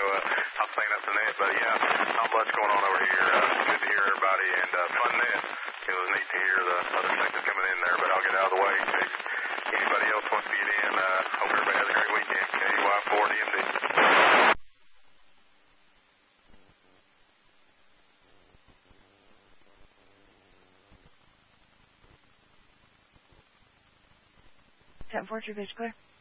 I'll clean up the net. But yeah, not much going on over here. Good to hear everybody, and fun net. It was neat to hear the other sections coming in there, but I'll get out of the way in case anybody else wants to get in. Hope everybody has a great weekend. KY4 DMD. Ten 4, True Fish Clear.